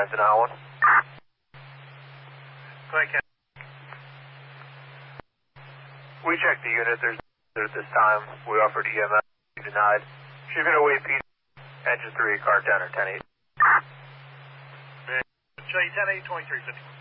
Hampton Island. Go ahead, Ken. We checked the unit. There's this time. We offered EMS. Denied. She's going to wait P. Engine 3, car 10 or 10-8. Show you 10-8, 2350.